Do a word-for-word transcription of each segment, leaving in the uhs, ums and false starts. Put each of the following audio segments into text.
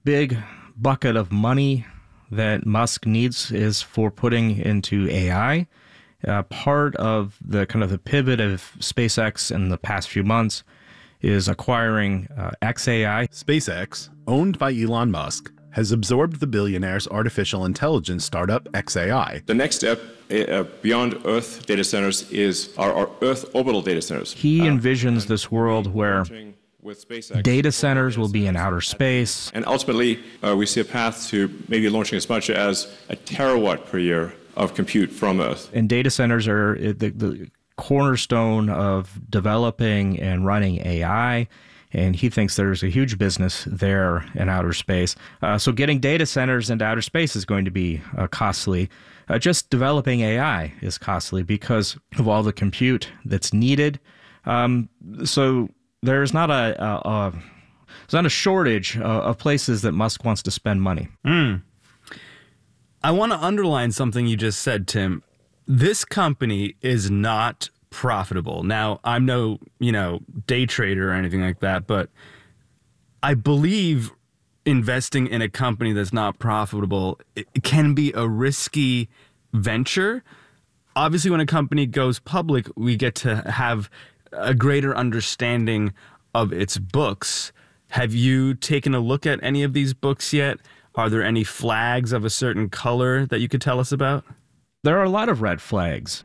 big bucket of money that Musk needs is for putting into A I. Uh, part of the kind of the pivot of SpaceX in the past few months is acquiring uh, xAI. SpaceX, owned by Elon Musk, has absorbed the billionaire's artificial intelligence startup xAI. The next step uh, beyond Earth data centers is our, our Earth orbital data centers. He envisions uh, this world where data centers will be in outer space. And ultimately, uh, we see a path to maybe launching as much as a terawatt per year of compute from Earth. And data centers are the, the cornerstone of developing and running A I. And he thinks there's a huge business there in outer space. Uh, so getting data centers into outer space is going to be uh, costly. Uh, just developing A I is costly because of all the compute that's needed. Um, so there's not a, a, a there's not a shortage of, of places that Musk wants to spend money. Mm. I want to underline something you just said, Tim. This company is not profitable. Now, I'm no, you know, day trader or anything like that, but I believe investing in a company that's not profitable, it can be a risky venture. Obviously, when a company goes public, we get to have a greater understanding of its books. Have you taken a look at any of these books yet? Are there any flags of a certain color that you could tell us about? There are a lot of red flags.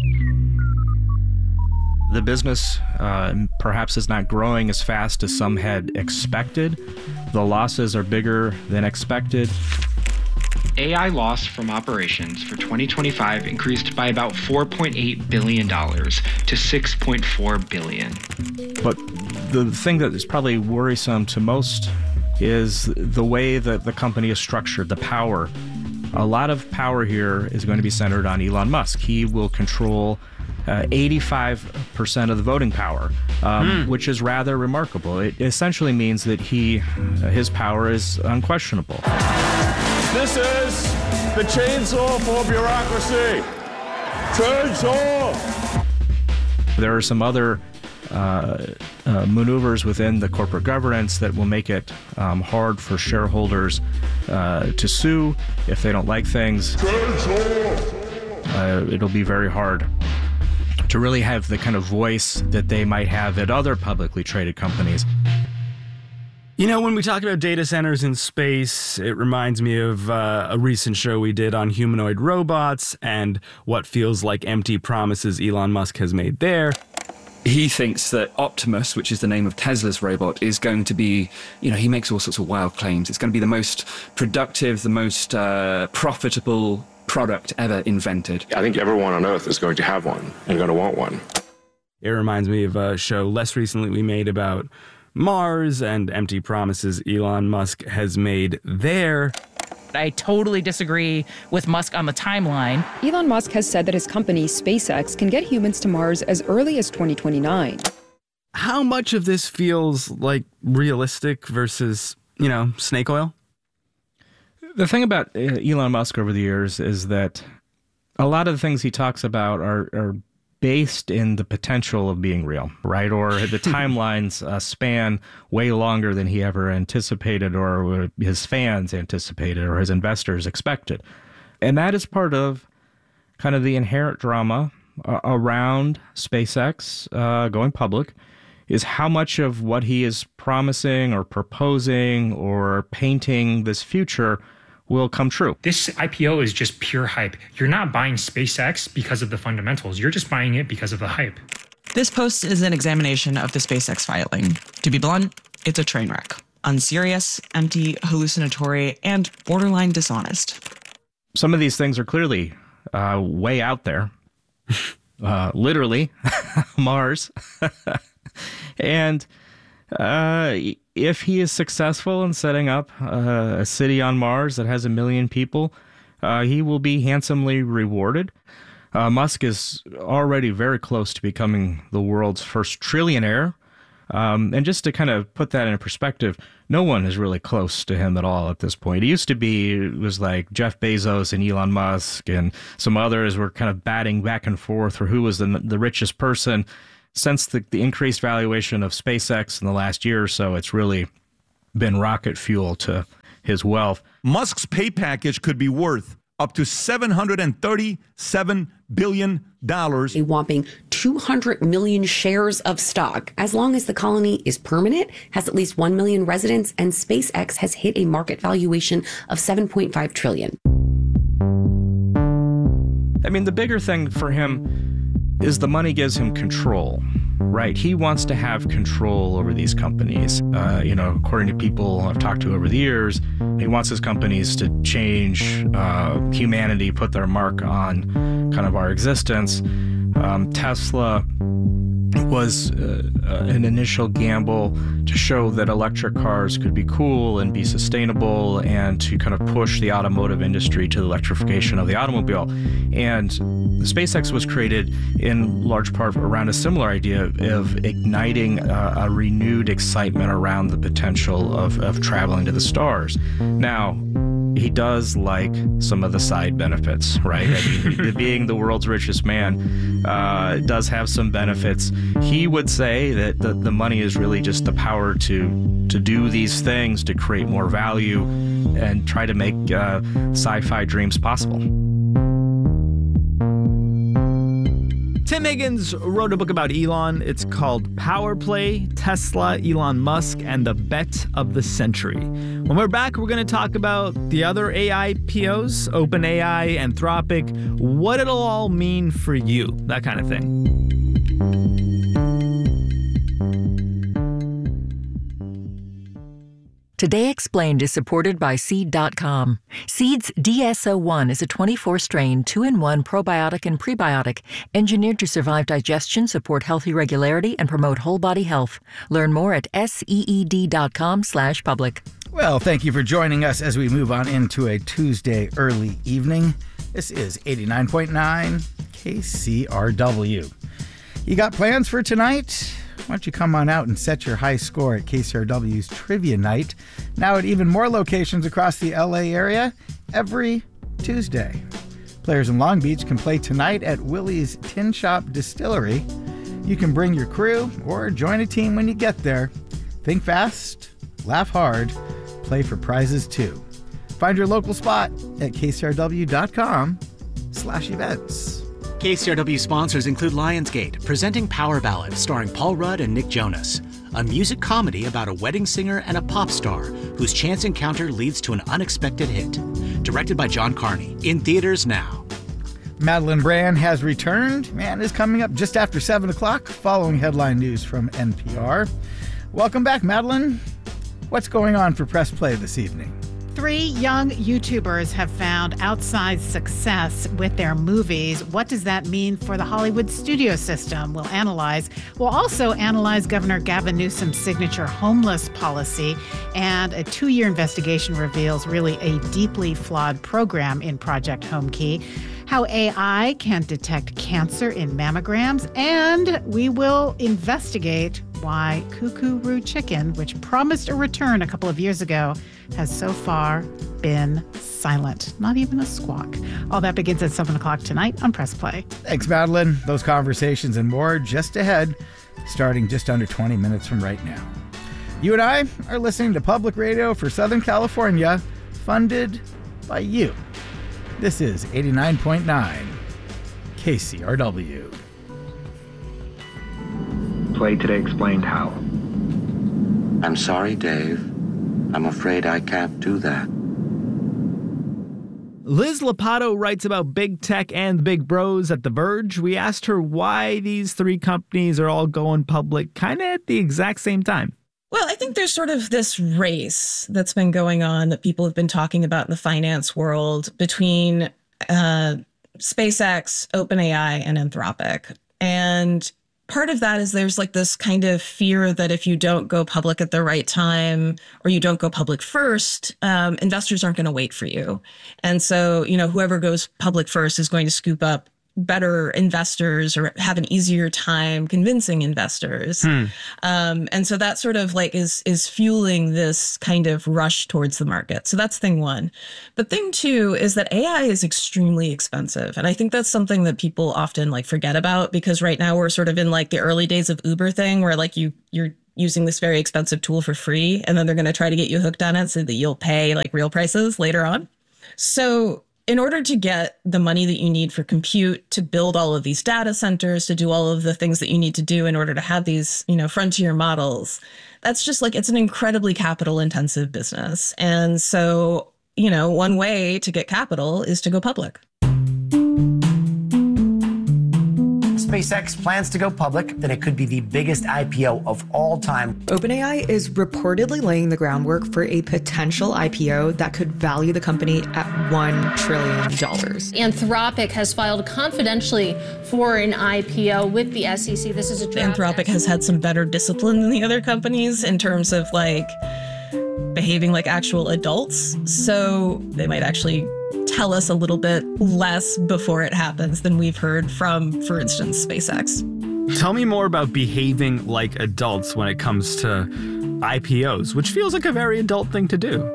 The business uh, perhaps is not growing as fast as some had expected. The losses are bigger than expected. A I loss from operations for twenty twenty-five increased by about four point eight billion dollars to six point four billion dollars. But the thing that is probably worrisome to most is the way that the company is structured, the power. A lot of power here is going to be centered on Elon Musk. He will control uh, eighty-five percent of the voting power, um, mm. which is rather remarkable. It essentially means that he, uh, his power is unquestionable. This is the chainsaw for bureaucracy. Chainsaw! There are some other uh, uh, maneuvers within the corporate governance that will make it um, hard for shareholders uh, to sue if they don't like things. Uh, it'll be very hard to really have the kind of voice that they might have at other publicly traded companies. You know, when we talk about data centers in space, it reminds me of uh, a recent show we did on humanoid robots and what feels like empty promises Elon Musk has made there. He thinks that Optimus, which is the name of Tesla's robot, is going to be, you know, he makes all sorts of wild claims. It's going to be the most productive, the most uh, profitable product ever invented. I think everyone on Earth is going to have one and going to want one. It reminds me of a show less recently we made about Mars and empty promises Elon Musk has made there. I totally disagree with Musk on the timeline. Elon Musk has said that his company, SpaceX, can get humans to Mars as early as twenty twenty-nine. How much of this feels like realistic versus, you know, snake oil? The thing about Elon Musk over the years is that a lot of the things he talks about are, are based in the potential of being real, right? Or the timelines uh, span way longer than he ever anticipated or his fans anticipated or his investors expected. And that is part of kind of the inherent drama uh, around SpaceX uh, going public, is how much of what he is promising or proposing or painting this future will come true. This I P O is just pure hype. You're not buying SpaceX because of the fundamentals. You're just buying it because of the hype. This post is an examination of the SpaceX filing. To be blunt, it's a train wreck. Unserious, empty, hallucinatory, and borderline dishonest. Some of these things are clearly uh, way out there. uh, literally, Mars. And uh, if he is successful in setting up uh, a city on Mars that has a million people, uh, he will be handsomely rewarded. Uh, Musk is already very close to becoming the world's first trillionaire. Um, and just to kind of put that in perspective, no one is really close to him at all at this point. It used to be, it was like Jeff Bezos and Elon Musk and some others were kind of batting back and forth for who was the, the richest person. Since the, the increased valuation of SpaceX in the last year or so, it's really been rocket fuel to his wealth. Musk's pay package could be worth up to seven hundred thirty-seven billion dollars. A whopping two hundred million shares of stock, as long as the colony is permanent, has at least one million residents, and SpaceX has hit a market valuation of seven point five trillion dollars. I mean, the bigger thing for him is the money gives him control, right? He wants to have control over these companies. Uh, you know, according to people I've talked to over the years, he wants his companies to change uh, humanity, put their mark on kind of our existence. Um, Tesla was uh, uh, an initial gamble to show that electric cars could be cool and be sustainable and to kind of push the automotive industry to the electrification of the automobile. And SpaceX was created in large part around a similar idea of igniting uh, a renewed excitement around the potential of, of traveling to the stars. Now, he does like some of the side benefits, right? I mean, being the world's richest man uh, does have some benefits. He would say that the, the money is really just the power to to do these things, to create more value and try to make uh, sci-fi dreams possible. Tim Higgins wrote a book about Elon. It's called Power Play, Tesla, Elon Musk, and the Bet of the Century. When we're back, we're going to talk about the other A I P Os, OpenAI, Anthropic, what it'll all mean for you, that kind of thing. Today Explained is supported by Seed dot com. Seed's D S O one is a twenty-four strain, two in one probiotic and prebiotic, engineered to survive digestion, support healthy regularity, and promote whole body health. Learn more at seed dot com slash public. Well, thank you for joining us as we move on into a Tuesday early evening. This is eighty-nine point nine K C R W. You got plans for tonight? Why don't you come on out and set your high score at K C R W's Trivia Night, now at even more locations across the L A area, every Tuesday. Players in Long Beach can play tonight at Willie's Tin Shop Distillery. You can bring your crew or join a team when you get there. Think fast, laugh hard, play for prizes too. Find your local spot at kcrw.com slash events. K C R W sponsors include Lionsgate, presenting Power Ballad, starring Paul Rudd and Nick Jonas, a music comedy about a wedding singer and a pop star whose chance encounter leads to an unexpected hit. Directed by John Carney, in theaters now. Madeline Brand has returned and is coming up just after seven o'clock, following headline news from N P R. Welcome back, Madeline. What's going on for Press Play this evening? Three young YouTubers have found outsized success with their movies. What does that mean for the Hollywood studio system? We'll analyze. We'll also analyze Governor Gavin Newsom's signature homeless policy, and a two-year investigation reveals really a deeply flawed program in Project Homekey. How A I can detect cancer in mammograms, and we will investigate why Kookaroo Chicken, which promised a return a couple of years ago, has so far been silent. Not even a squawk. All that begins at seven o'clock tonight on Press Play. Thanks, Madeline. Those conversations and more just ahead, starting just under twenty minutes from right now. You and I are listening to Public Radio for Southern California, funded by you. This is eighty-nine point nine K C R W. Play Today explained how. I'm sorry, Dave. I'm afraid I can't do that. Liz Lopatto writes about big tech and big bros at The Verge. We asked her why these three companies are all going public kind of at the exact same time. Well, I think there's sort of this race that's been going on that people have been talking about in the finance world between uh, SpaceX, OpenAI, and Anthropic. And part of that is there's like this kind of fear that if you don't go public at the right time or you don't go public first, um, investors aren't going to wait for you. And so, you know, whoever goes public first is going to scoop up better investors or have an easier time convincing investors. Hmm. Um, and so that sort of like is is fueling this kind of rush towards the market. So that's thing one. But thing two is that A I is extremely expensive. And I think that's something that people often like forget about, because right now we're sort of in like the early days of Uber thing where like you you're using this very expensive tool for free, and then they're going to try to get you hooked on it so that you'll pay like real prices later on. So in order to get the money that you need for compute, to build all of these data centers, to do all of the things that you need to do in order to have these, you know, frontier models, that's just like, it's an incredibly capital intensive business. And so, you know, one way to get capital is to go public. SpaceX plans to go public, then it could be the biggest I P O of all time. OpenAI is reportedly laying the groundwork for a potential I P O that could value the company at one trillion dollars. Anthropic has filed confidentially for an I P O with the S E C. This is a draft. Anthropic has had some better discipline than the other companies in terms of like behaving like actual adults. So they might actually tell us a little bit less before it happens than we've heard from, for instance, SpaceX. Tell me more about behaving like adults when it comes to I P Os, which feels like a very adult thing to do.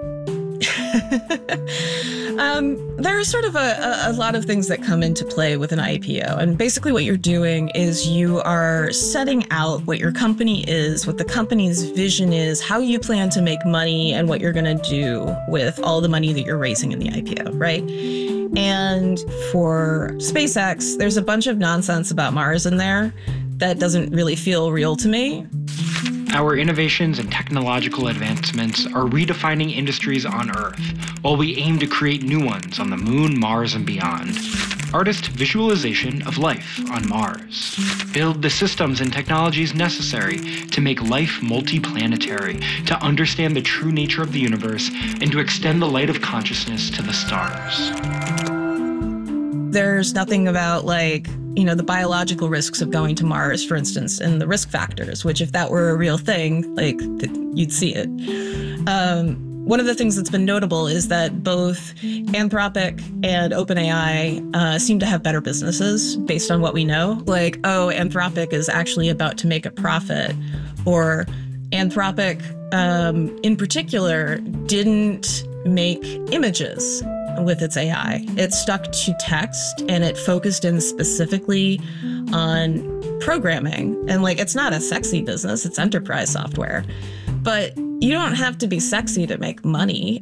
um, there are sort of a, a, a lot of things that come into play with an I P O. And basically what you're doing is you are setting out what your company is, what the company's vision is, how you plan to make money, and what you're going to do with all the money that you're raising in the I P O, right? And for SpaceX, there's a bunch of nonsense about Mars in there that doesn't really feel real to me. Our innovations and technological advancements are redefining industries on Earth, while we aim to create new ones on the Moon, Mars, and beyond. Artist visualization of life on Mars. Build the systems and technologies necessary to make life multiplanetary, to understand the true nature of the universe, and to extend the light of consciousness to the stars. There's nothing about like, you know, the biological risks of going to Mars, for instance, and the risk factors, which if that were a real thing, like you'd see it. Um, one of the things that's been notable is that both Anthropic and OpenAI uh, seem to have better businesses based on what we know. Like, oh, Anthropic is actually about to make a profit, or Anthropic um, in particular didn't make images with its A I. It stuck to text and it focused in specifically on programming. And like, it's not a sexy business, it's enterprise software. But you don't have to be sexy to make money.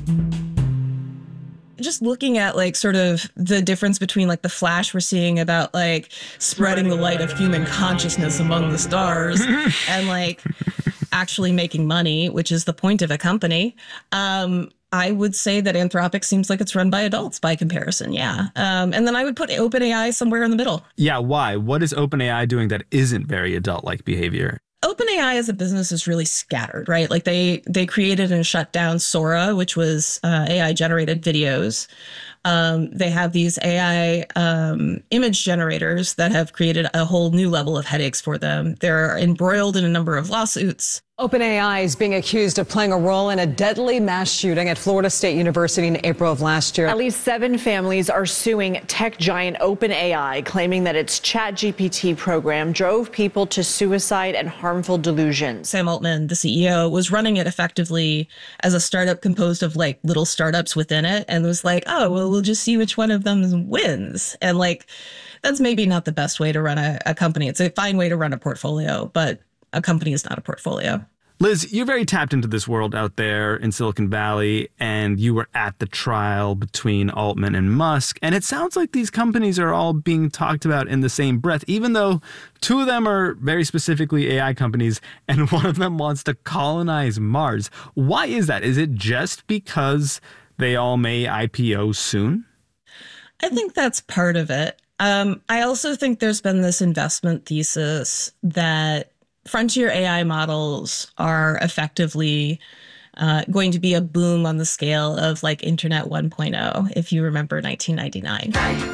Just looking at like sort of the difference between like the flash we're seeing about like spreading the light of human consciousness among the stars and like actually making money, which is the point of a company. Um, I would say that Anthropic seems like it's run by adults by comparison, yeah. Um, and then I would put OpenAI somewhere in the middle. Yeah, why? What is OpenAI doing that isn't very adult-like behavior? OpenAI as a business is really scattered, right? Like they they created and shut down Sora, which was uh, A I-generated videos. Um, they have these A I um, image generators that have created a whole new level of headaches for them. They're embroiled in a number of lawsuits. OpenAI is being accused of playing a role in a deadly mass shooting at Florida State University in April of last year. At least seven families are suing tech giant OpenAI, claiming that its ChatGPT program drove people to suicide and harmful delusions. Sam Altman, the C E O, was running it effectively as a startup composed of like little startups within it, and was like, oh, well, we'll just see which one of them wins. And like, that's maybe not the best way to run a, a company. It's a fine way to run a portfolio, but a company is not a portfolio. Liz, you're very tapped into this world out there in Silicon Valley, and you were at the trial between Altman and Musk. And it sounds like these companies are all being talked about in the same breath, even though two of them are very specifically A I companies, and one of them wants to colonize Mars. Why is that? Is it just because they all may I P O soon? I think that's part of it. Um, I also think there's been this investment thesis that frontier A I models are effectively uh, going to be a boom on the scale of like Internet one point oh, if you remember nineteen ninety-nine.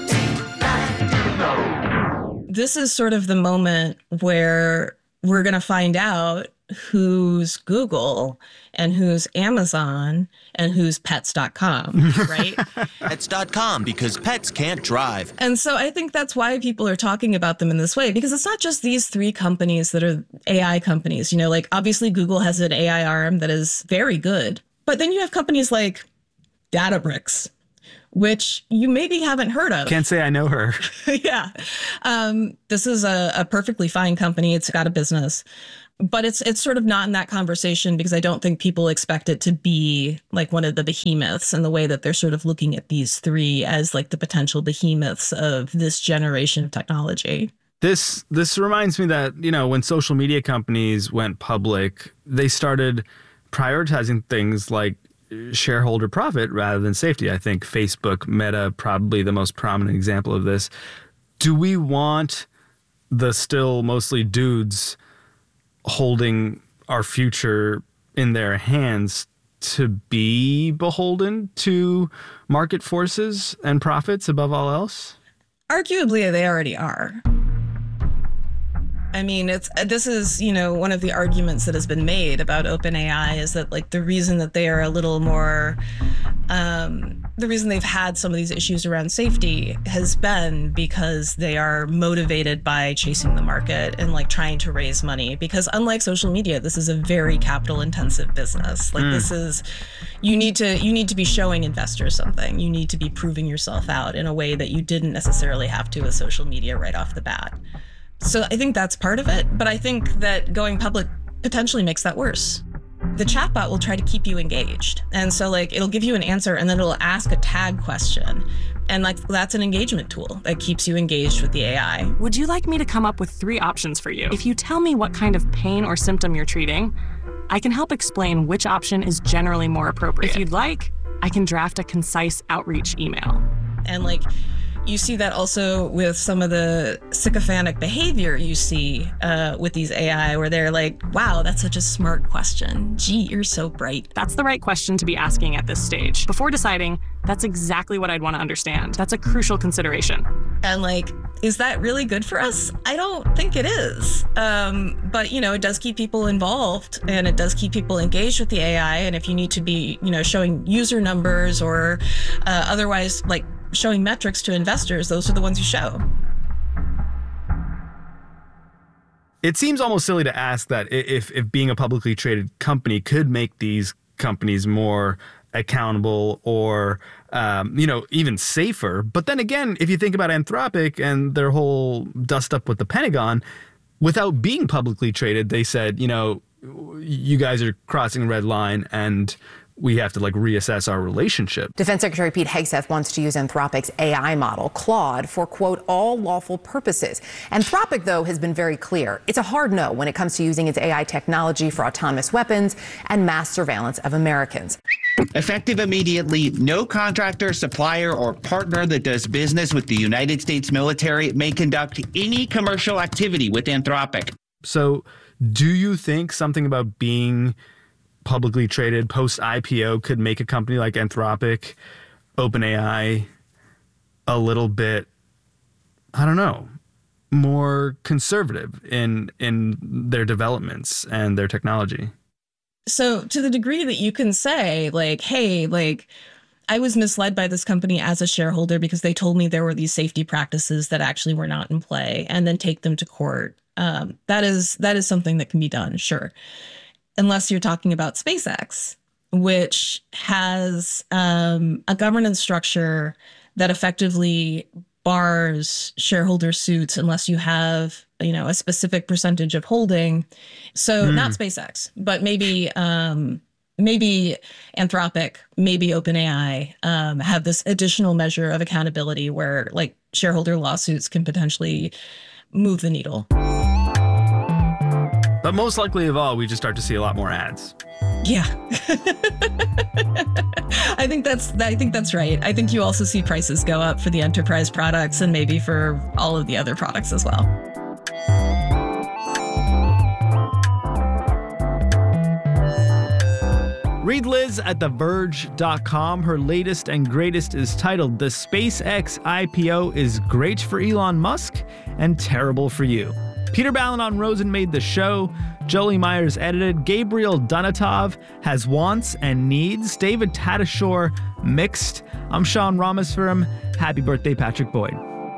This is sort of the moment where we're going to find out who's Google and who's Amazon and who's pets dot com, right? pets dot com, because pets can't drive. And so I think that's why people are talking about them in this way, because it's not just these three companies that are A I companies. You know, like obviously Google has an A I arm that is very good, but then you have companies like Databricks, which you maybe haven't heard of. Can't say I know her. Yeah. Um, this is a, a perfectly fine company. It's got a business. But it's it's sort of not in that conversation because I don't think people expect it to be like one of the behemoths in the way that they're sort of looking at these three as like the potential behemoths of this generation of technology. This this reminds me that, you know, when social media companies went public, they started prioritizing things like shareholder profit rather than safety. I think Facebook, Meta, probably the most prominent example of this. Do we want the still mostly dudes holding our future in their hands to be beholden to market forces and profits above all else? Arguably, they already are. I mean, it's this is, you know, one of the arguments that has been made about OpenAI is that like the reason that they are a little more, um, the reason they've had some of these issues around safety has been because they are motivated by chasing the market and like trying to raise money. Because unlike social media, this is a very capital intensive business. Like mm. this is, you need to you need to be showing investors something. You need to be proving yourself out in a way that you didn't necessarily have to with social media right off the bat. So I think that's part of it, but I think that going public potentially makes that worse. The chatbot will try to keep you engaged. And so like it'll give you an answer and then it'll ask a tag question. And like that's an engagement tool that keeps you engaged with the A I. Would you like me to come up with three options for you? If you tell me what kind of pain or symptom you're treating, I can help explain which option is generally more appropriate. If you'd like, I can draft a concise outreach email. And like you see that also with some of the sycophantic behavior you see uh, with these A I, where they're like, wow, that's such a smart question. Gee, you're so bright. That's the right question to be asking at this stage. Before deciding, that's exactly what I'd want to understand. That's a crucial consideration. And like, is that really good for us? I don't think it is. Um, but, you know, it does keep people involved and it does keep people engaged with the A I. And if you need to be, you know, showing user numbers or uh, otherwise like showing metrics to investors, those are the ones you show. It seems almost silly to ask that if, if being a publicly traded company could make these companies more accountable or, um, you know, even safer. But then again, if you think about Anthropic and their whole dust up with the Pentagon, without being publicly traded, they said, you know, you guys are crossing a red line and we have to like reassess our relationship. Defense Secretary Pete Hegseth wants to use Anthropic's A I model, Claude, for, quote, all lawful purposes. Anthropic, though, has been very clear. It's a hard no when it comes to using its A I technology for autonomous weapons and mass surveillance of Americans. Effective immediately, no contractor, supplier, or partner that does business with the United States military may conduct any commercial activity with Anthropic. So do you think something about being publicly traded post-I P O could make a company like Anthropic, OpenAI, a little bit, I don't know, more conservative in in their developments and their technology? So to the degree that you can say, like, hey, like, I was misled by this company as a shareholder because they told me there were these safety practices that actually were not in play, and then take them to court. Um, that is that is something that can be done, sure. Unless you're talking about SpaceX, which has um, a governance structure that effectively bars shareholder suits unless you have, you know, a specific percentage of holding. So mm. not SpaceX, but maybe um, maybe Anthropic, maybe OpenAI um, have this additional measure of accountability where like shareholder lawsuits can potentially move the needle. But most likely of all, we just start to see a lot more ads. Yeah. I think that's I think that's right. I think you also see prices go up for the enterprise products and maybe for all of the other products as well. Read Liz at the verge dot com. Her latest and greatest is titled The SpaceX I P O is Great for Elon Musk and Terrible for You. Peter Ballin Rosen made the show. Jolie Myers edited. Gabriel Donatov has wants and needs. David Tadashore mixed. I'm Sean Ramaswamy. Happy birthday, Patrick Boyd.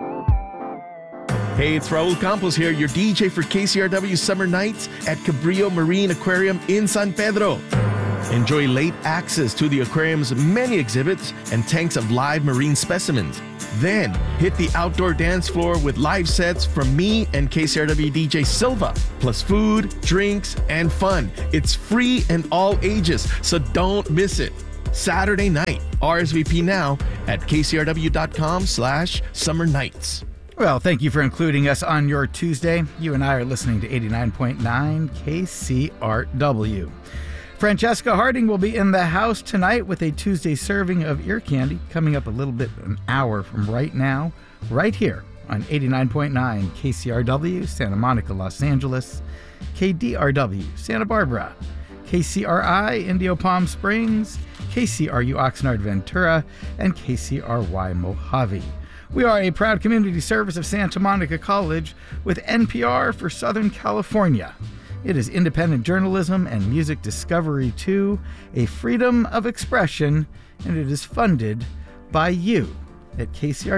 Hey, it's Raul Campos here, your D J for K C R W Summer Nights at Cabrillo Marine Aquarium in San Pedro. Enjoy late access to the aquarium's many exhibits and tanks of live marine specimens. Then hit the outdoor dance floor with live sets from me and K C R W D J Silva, plus food, drinks, and fun. It's free and all ages, so don't miss it. Saturday night, R S V P now at kcrw.com slash summer nights. Well, thank you for including us on your Tuesday. You and I are listening to eighty-nine point nine K C R W. Francesca Harding will be in the house tonight with a Tuesday serving of ear candy coming up a little bit an hour from right now, right here on eighty-nine point nine K C R W, Santa Monica, Los Angeles, K D R W, Santa Barbara, K C R I, Indio Palm Springs, K C R U Oxnard Ventura, and K C R Y Mojave. We are a proud community service of Santa Monica College with N P R for Southern California. It is independent journalism and music discovery too, a freedom of expression, and it is funded by you at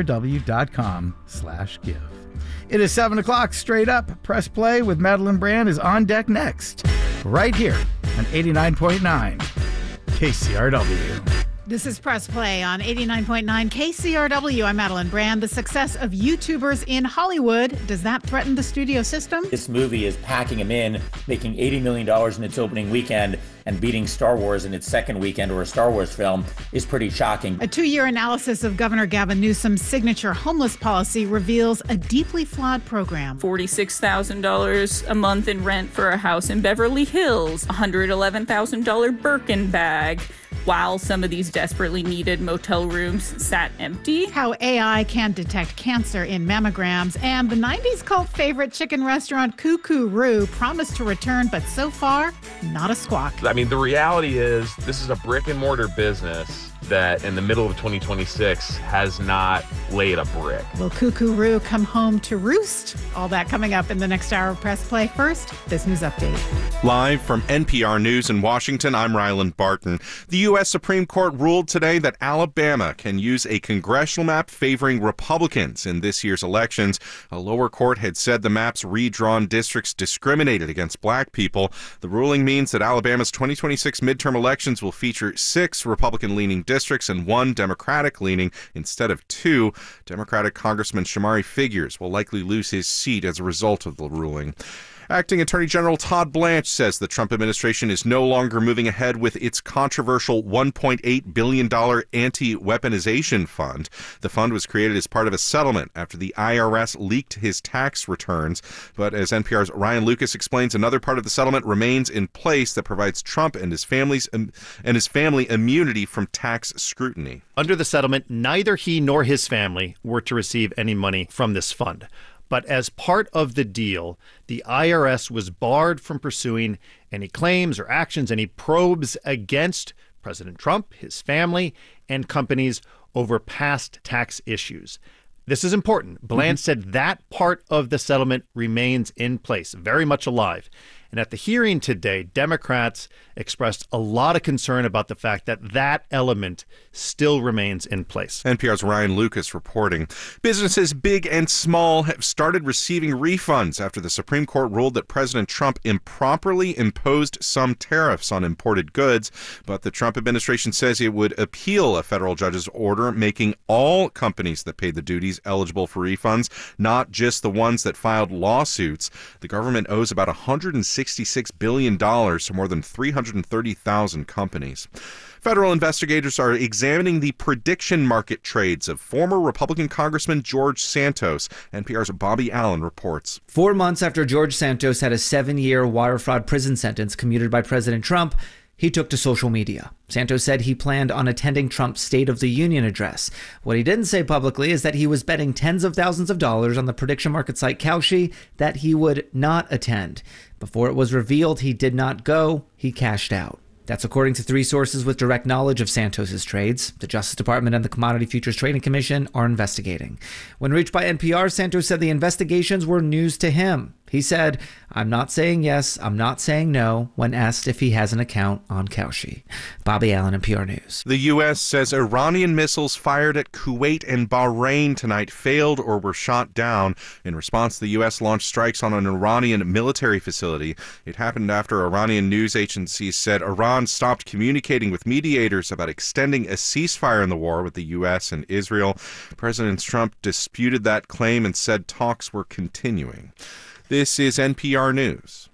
kcrw.com slash give. It is seven o'clock straight up. Press Play with Madeline Brand is on deck next, right here on eighty-nine point nine K C R W. This is Press Play on eighty-nine point nine K C R W. I'm Madeline Brand. The success of YouTubers in Hollywood, does that threaten the studio system? This movie is packing them in, making eighty million dollars in its opening weekend and beating Star Wars in its second weekend, or a Star Wars film, is pretty shocking. A two-year analysis of Governor Gavin Newsom's signature homeless policy reveals a deeply flawed program. forty-six thousand dollars a month in rent for a house in Beverly Hills, one hundred eleven thousand dollars Birkin bag, while some of these desperately needed motel rooms sat empty. How A I can detect cancer in mammograms, and the nineties cult favorite chicken restaurant Cuckoo Roo promised to return, but so far, not a squawk. I mean, the reality is this is a brick and mortar business that in the middle of twenty twenty-six has not laid a brick. Will Cuckoo Roo come home to roost? All that coming up in the next hour of Press Play. First, this news update. Live from N P R News in Washington, I'm Ryland Barton. The U S Supreme Court ruled today that Alabama can use a congressional map favoring Republicans in this year's elections. A lower court had said the map's redrawn districts discriminated against black people. The ruling means that Alabama's twenty twenty-six midterm elections will feature six Republican-leaning districts and one Democratic-leaning instead of two. Democratic Congressman Shamari Figures will likely lose his seat as a result of the ruling. Acting Attorney General Todd Blanche says the Trump administration is no longer moving ahead with its controversial one point eight billion dollars anti-weaponization fund. The fund was created as part of a settlement after the I R S leaked his tax returns. But as N P R's Ryan Lucas explains, another part of the settlement remains in place that provides Trump and his family's um, and his family immunity from tax scrutiny. Under the settlement, neither he nor his family were to receive any money from this fund. But as part of the deal, the I R S was barred from pursuing any claims or actions, any probes against President Trump, his family, and companies over past tax issues. This is important. Blanche mm-hmm. said that part of the settlement remains in place, very much alive. And at the hearing today, Democrats expressed a lot of concern about the fact that that element still remains in place. N P R's Ryan Lucas reporting. Businesses big and small have started receiving refunds after the Supreme Court ruled that President Trump improperly imposed some tariffs on imported goods. But the Trump administration says it would appeal a federal judge's order making all companies that paid the duties eligible for refunds, not just the ones that filed lawsuits. The government owes about one hundred sixty-six billion dollars to more than three hundred thirty thousand companies. Federal investigators are examining the prediction market trades of former Republican Congressman George Santos. N P R's Bobby Allen reports. Four months after George Santos had a seven-year wire fraud prison sentence commuted by President Trump, he took to social media. Santos said he planned on attending Trump's State of the Union address. What he didn't say publicly is that he was betting tens of thousands of dollars on the prediction market site Kalshi that he would not attend. Before it was revealed he did not go, he cashed out. That's according to three sources with direct knowledge of Santos's trades. The Justice Department and the Commodity Futures Trading Commission are investigating. When reached by N P R, Santos said the investigations were news to him. He said, "I'm not saying yes, I'm not saying no," when asked if he has an account on Kalshi. Bobby Allen, N P R News. The U S says Iranian missiles fired at Kuwait and Bahrain tonight failed or were shot down. In response, the U S launched strikes on an Iranian military facility. It happened after Iranian news agencies said Iran stopped communicating with mediators about extending a ceasefire in the war with the U S and Israel. President Trump disputed that claim and said talks were continuing. This is N P R News.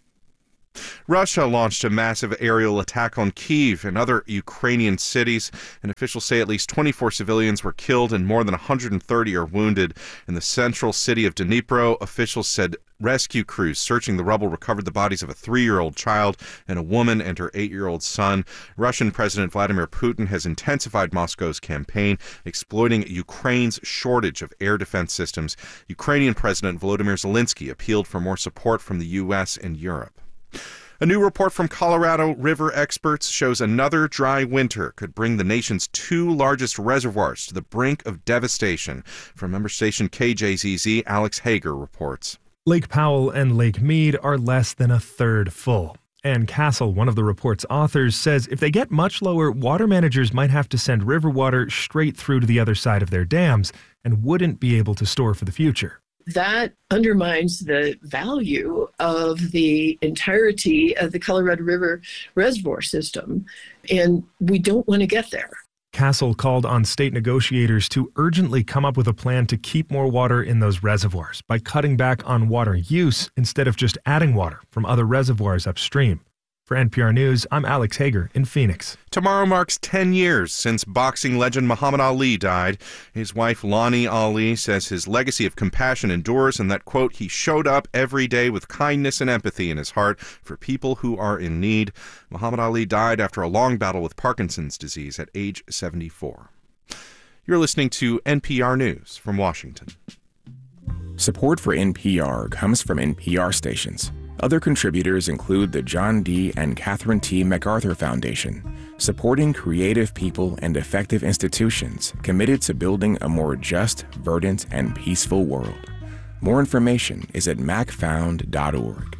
Russia launched a massive aerial attack on Kyiv and other Ukrainian cities, and officials say at least twenty-four civilians were killed and more than one hundred thirty are wounded. In the central city of Dnipro, officials said rescue crews searching the rubble recovered the bodies of a three-year-old child and a woman and her eight-year-old son. Russian President Vladimir Putin has intensified Moscow's campaign, exploiting Ukraine's shortage of air defense systems. Ukrainian President Volodymyr Zelensky appealed for more support from the U S and Europe. A new report from Colorado River experts shows another dry winter could bring the nation's two largest reservoirs to the brink of devastation. From member station K J Z Z, Alex Hager reports. Lake Powell and Lake Mead are less than a third full. Ann Castle, one of the report's authors, says if they get much lower, water managers might have to send river water straight through to the other side of their dams and wouldn't be able to store for the future. That undermines the value of the entirety of the Colorado River reservoir system, and we don't want to get there. Castle called on state negotiators to urgently come up with a plan to keep more water in those reservoirs by cutting back on water use instead of just adding water from other reservoirs upstream. For N P R News, I'm Alex Hager in Phoenix. Tomorrow marks ten years since boxing legend Muhammad Ali died. His wife, Lonnie Ali, says his legacy of compassion endures and that, quote, he showed up every day with kindness and empathy in his heart for people who are in need. Muhammad Ali died after a long battle with Parkinson's disease at age seventy-four. You're listening to N P R News from Washington. Support for N P R comes from N P R stations. Other contributors include the John D. and Catherine T. MacArthur Foundation, supporting creative people and effective institutions committed to building a more just, verdant, and peaceful world. More information is at mac found dot org.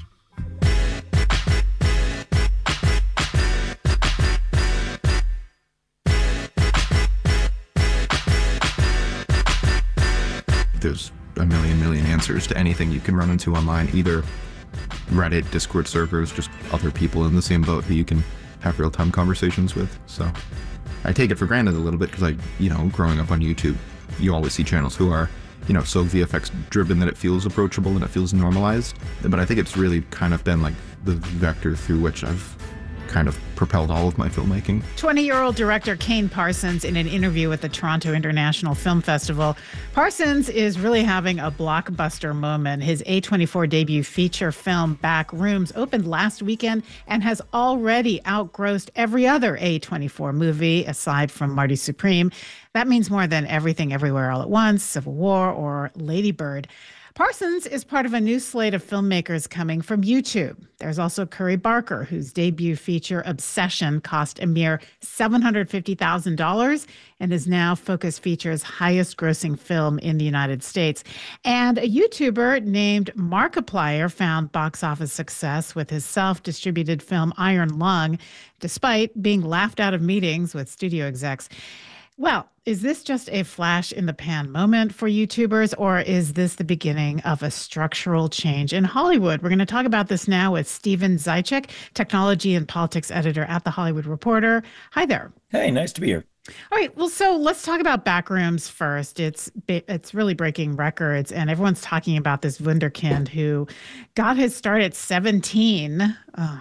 There's a million, million answers to anything you can run into online, either Reddit, Discord servers, just other people in the same boat that you can have real-time conversations with. So I take it for granted a little bit because I, you know, growing up on YouTube, you always see channels who are, you know, so V F X driven that it feels approachable and it feels normalized. But I think it's really kind of been like the vector through which I've kind of propelled all of my filmmaking. twenty-year-old director Kane Parsons in an interview with the Toronto International Film Festival. Parsons is really having a blockbuster moment. His A twenty-four debut feature film, Back Rooms, opened last weekend and has already outgrossed every other A twenty-four movie, aside from Marty Supreme. That means more than Everything Everywhere All at Once, Civil War, or Lady Bird. Parsons is part of a new slate of filmmakers coming from YouTube. There's also Curry Barker, whose debut feature, Obsession, cost a mere seven hundred fifty thousand dollars and is now Focus Features' highest-grossing film in the United States. And a YouTuber named Markiplier found box office success with his self-distributed film Iron Lung, despite being laughed out of meetings with studio execs. Well, is this just a flash in the pan moment for YouTubers, or is this the beginning of a structural change in Hollywood? We're going to talk about this now with Steven Zajic, technology and politics editor at The Hollywood Reporter. Hi there. Hey, nice to be here. All right. Well, so let's talk about Backrooms first. It's it's really breaking records, and everyone's talking about this wunderkind who got his start at seventeen. Oh.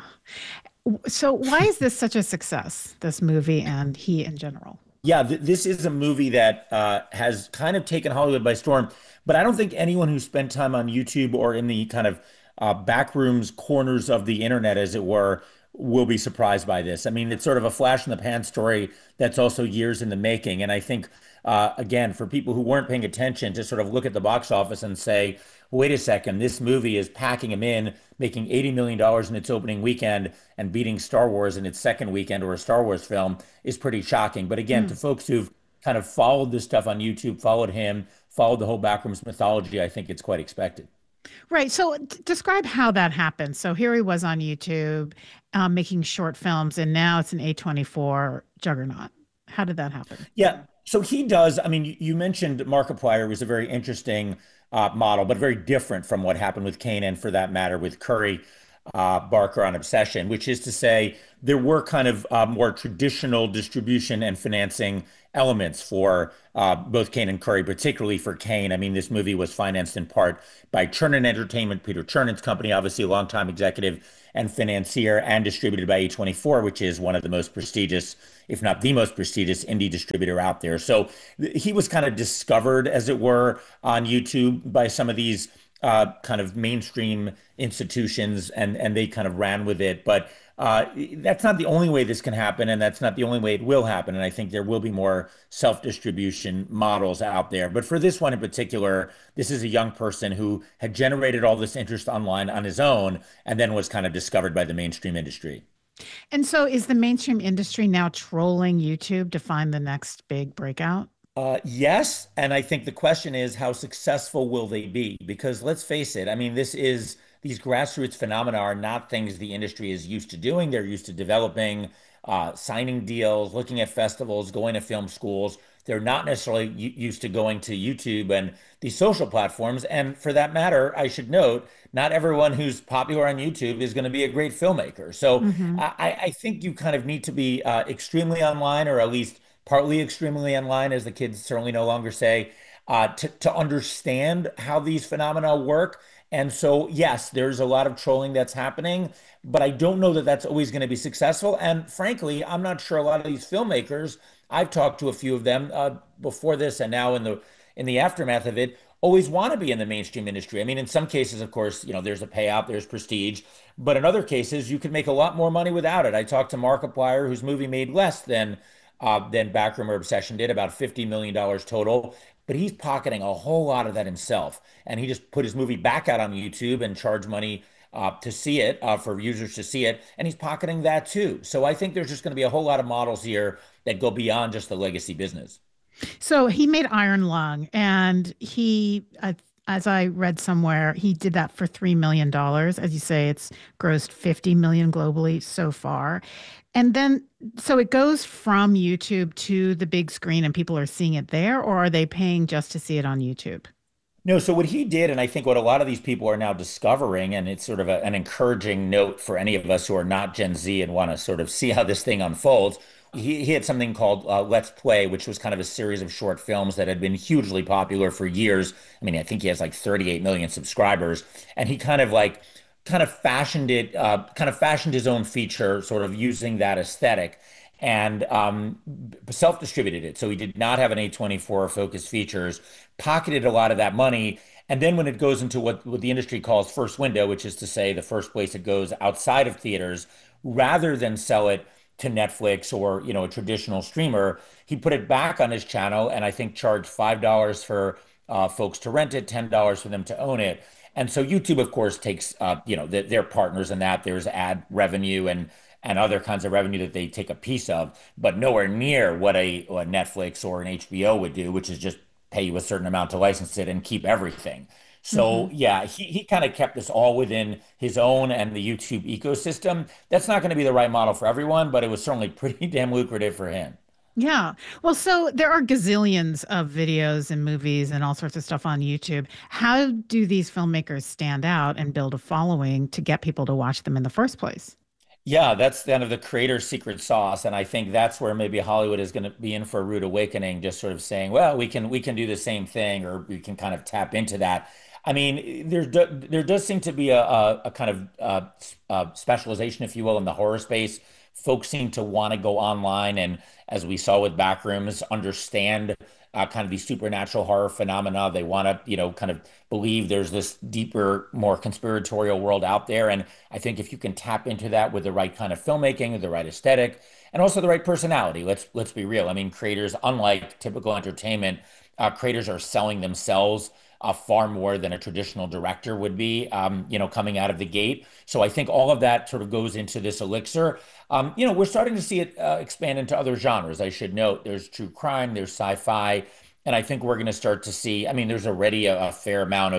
So why is this such a success, this movie and he in general? Yeah, th- this is a movie that uh, has kind of taken Hollywood by storm. But I don't think anyone who spent time on YouTube or in the kind of uh, backrooms corners of the internet, as it were, will be surprised by this. I mean, it's sort of a flash in the pan story that's also years in the making. And I think, uh, again, for people who weren't paying attention, to sort of look at the box office and say, wait a second, this movie is packing them in, making eighty million dollars in its opening weekend and beating Star Wars in its second weekend, or a Star Wars film, is pretty shocking. But again, mm. to folks who've kind of followed this stuff on YouTube, followed him, followed the whole Backrooms mythology, I think it's quite expected. Right. So d- describe how that happened. So here he was on YouTube um, making short films, and now it's an A twenty-four juggernaut. How did that happen? Yeah. So he does. I mean, you, you mentioned Markiplier was a very interesting uh, model, but very different from what happened with Kane and, for that matter, with Curry uh, Barker on Obsession, which is to say there were kind of uh, more traditional distribution and financing elements for uh, both Kane and Curry, particularly for Kane. I mean, this movie was financed in part by Chernin Entertainment, Peter Chernan's company, obviously a longtime executive and financier, and distributed by A twenty-four, which is one of the most prestigious, if not the most prestigious, indie distributor out there. So he was kind of discovered, as it were, on YouTube by some of these uh, kind of mainstream institutions, and and they kind of ran with it. But uh, that's not the only way this can happen, and that's not the only way it will happen. And I think there will be more self-distribution models out there. But for this one in particular, this is a young person who had generated all this interest online on his own, and then was kind of discovered by the mainstream industry. And so is the mainstream industry now trolling YouTube to find the next big breakout? Uh, yes. And I think the question is, how successful will they be? Because let's face it, I mean, this is these grassroots phenomena are not things the industry is used to doing. They're used to developing, uh, signing deals, looking at festivals, going to film schools. They're not necessarily used to going to YouTube and these social platforms. And for that matter, I should note, not everyone who's popular on YouTube is going to be a great filmmaker. So mm-hmm. I, I think you kind of need to be uh, extremely online, or at least partly extremely online, as the kids certainly no longer say, uh, to, to understand how these phenomena work. And so, yes, there's a lot of trolling that's happening, but I don't know that that's always going to be successful. And frankly, I'm not sure a lot of these filmmakers, I've talked to a few of them uh, before this and now in the in the aftermath of it, always want to be in the mainstream industry. I mean, in some cases, of course, you know, there's a payout, there's prestige, but in other cases, you could make a lot more money without it. I talked to Markiplier, whose movie made less than uh, than Backroom or Obsession did, about fifty million dollars total. But he's pocketing a whole lot of that himself. And he just put his movie back out on YouTube and charged money uh, to see it, uh, for users to see it. And he's pocketing that too. So I think there's just going to be a whole lot of models here that go beyond just the legacy business. So he made Iron Lung, and he, uh, as I read somewhere, he did that for three million dollars. As you say, it's grossed fifty million dollars globally so far. And then, so it goes from YouTube to the big screen and people are seeing it there, or are they paying just to see it on YouTube? No, so what he did, and I think what a lot of these people are now discovering, and it's sort of a, an encouraging note for any of us who are not Gen Z and want to sort of see how this thing unfolds. He, he had something called uh, Let's Play, which was kind of a series of short films that had been hugely popular for years. I mean, I think he has like thirty-eight million subscribers, and he kind of like kind of fashioned it, uh, kind of fashioned his own feature, sort of using that aesthetic, and um, self-distributed it. So he did not have an A twenty-four focused features, pocketed a lot of that money. And then when it goes into what, what the industry calls first window, which is to say the first place it goes outside of theaters, rather than sell it to Netflix or, you know, a traditional streamer, he put it back on his channel, and I think charged five dollars for uh, folks to rent it, ten dollars for them to own it. And so YouTube, of course, takes, uh, you know, they're partners in that. There's ad revenue and and other kinds of revenue that they take a piece of, but nowhere near what a, a Netflix or an H B O would do, which is just pay you a certain amount to license it and keep everything. So mm-hmm. yeah, he, he kind of kept this all within his own and the YouTube ecosystem. That's not going to be the right model for everyone, but it was certainly pretty damn lucrative for him. Yeah. Well, so there are gazillions of videos and movies and all sorts of stuff on YouTube. How do these filmmakers stand out and build a following to get people to watch them in the first place? Yeah, that's kind of the creator's secret sauce. And I think that's where maybe Hollywood is going to be in for a rude awakening, just sort of saying, well, we can we can do the same thing, or we can kind of tap into that. I mean, there, there does seem to be a, a, a kind of uh, uh, specialization, if you will, in the horror space. Folks seem to want to go online and, as we saw with Backrooms, understand uh, kind of these supernatural horror phenomena. They want to, you know, kind of believe there's this deeper, more conspiratorial world out there. And I think if you can tap into that with the right kind of filmmaking, the right aesthetic, and also the right personality, let's let's be real. I mean, creators, unlike typical entertainment, uh, creators are selling themselves Uh, far more than a traditional director would be, um, you know, coming out of the gate. So I think all of that sort of goes into this elixir. Um, you know, we're starting to see it uh, expand into other genres. I should note there's true crime, there's sci-fi, and I think we're going to start to see, I mean, there's already a, a fair amount of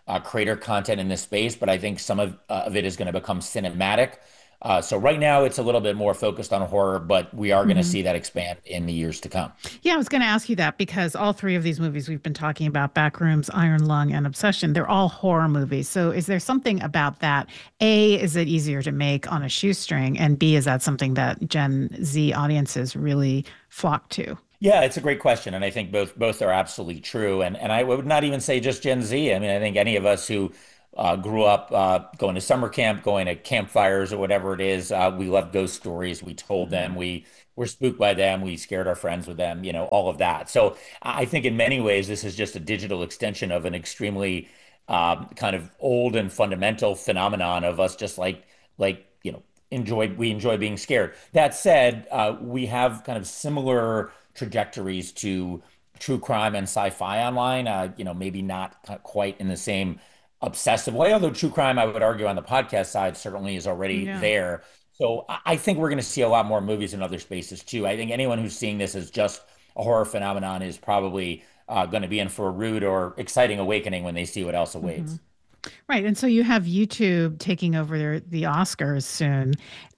uh, creator content in this space, but I think some of, uh, of it is going to become cinematic. Uh, so right now it's a little bit more focused on horror, but we are going to Mhm. see that expand in the years to come. Yeah, I was going to ask you that because all three of these movies we've been talking about, Backrooms, Iron Lung, and Obsession, they're all horror movies. So is there something about that? A, is it easier to make on a shoestring? And B, is that something that Gen Z audiences really flock to? Yeah, it's a great question, and I think both both are absolutely true. And and I would not even say just Gen Z. I mean, I think any of us who uh, grew up uh, going to summer camp, going to campfires or whatever it is, uh, we loved ghost stories. We told them, we were spooked by them, we scared our friends with them, you know, all of that. So I think in many ways this is just a digital extension of an extremely um, kind of old and fundamental phenomenon of us just like like you know enjoy we enjoy being scared. That said, uh, we have kind of similar trajectories to true crime and sci-fi online. Uh, you know, maybe not quite in the same obsessive way, although true crime, I would argue on the podcast side, certainly is already Yeah. there. So I I think we're going to see a lot more movies in other spaces too. I think anyone who's seeing this as just a horror phenomenon is probably uh, going to be in for a rude or exciting awakening when they see what else awaits. Right. And so you have YouTube taking over their, the Oscars soon.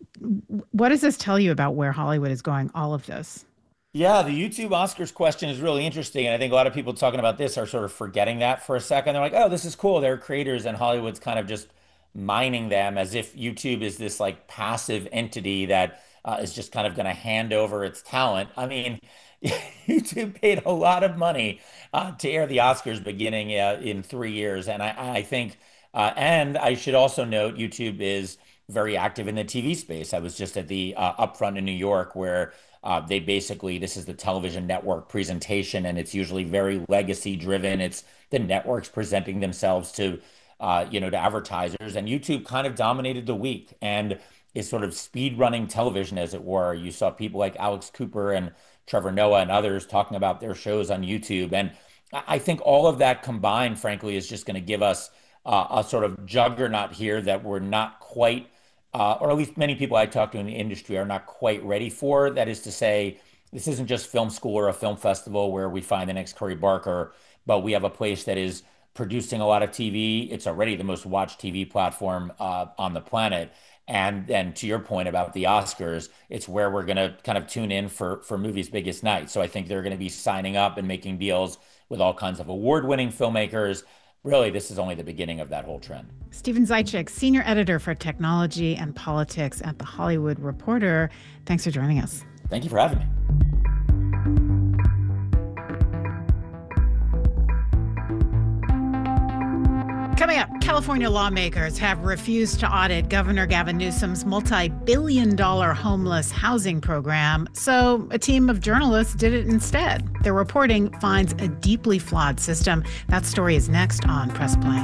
What does this tell you about where Hollywood is going, all of this? Yeah, the YouTube Oscars question is really interesting. And I think a lot of people talking about this are sort of forgetting that for a second. They're like, oh, this is cool. They're creators, and Hollywood's kind of just mining them as if YouTube is this like passive entity that uh, is just kind of going to hand over its talent. I mean, YouTube paid a lot of money uh, to air the Oscars beginning uh, in three years. And I, I think, uh, and I should also note, YouTube is very active in the T V space. I was just at the uh, Upfront in New York where uh, they basically, this is the television network presentation, and it's usually very legacy driven. It's the networks presenting themselves to, uh, you know, to advertisers, and YouTube kind of dominated the week and is sort of speed running television, as it were. You saw people like Alex Cooper and Trevor Noah and others talking about their shows on YouTube. And I think all of that combined, frankly, is just going to give us uh, a sort of juggernaut here that we're not quite Uh, or at least many people I talk to in the industry are not quite ready for. That is to say, this isn't just film school or a film festival where we find the next Curry Barker, but we have a place that is producing a lot of T V. It's already the most watched T V platform uh, on the planet. And then to your point about the Oscars, it's where we're going to kind of tune in for, for movies' biggest night. So I think they're going to be signing up and making deals with all kinds of award-winning filmmakers. Really, this is only the beginning of that whole trend. Stephen Zaitchik, Senior Editor for Technology and Politics at The Hollywood Reporter. Thanks for joining us. Thank you for having me. Coming up, California lawmakers have refused to audit Governor Gavin Newsom's multi-billion dollar homeless housing program, so a team of journalists did it instead. Their reporting finds a deeply flawed system. That story is next on Press Play.